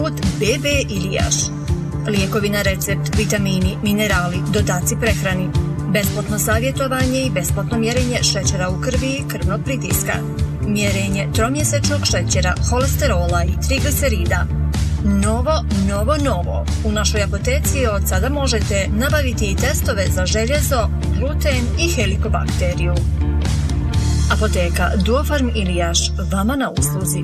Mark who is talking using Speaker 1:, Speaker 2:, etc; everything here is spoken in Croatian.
Speaker 1: BB Ilijaš. Lijekovi na recept, vitamini, minerali, dodaci prehrani, besplatno savjetovanje i besplatno mjerenje šećera u krvi i krvnog pritiska, mjerenje tromjesečnog šećera, holesterola i triglicerida. Novo. U našoj apoteci od sada možete nabaviti i testove za željezo, gluten i helikobakteriju. Apoteka Duofarm Ilijaš, vama na usluzi.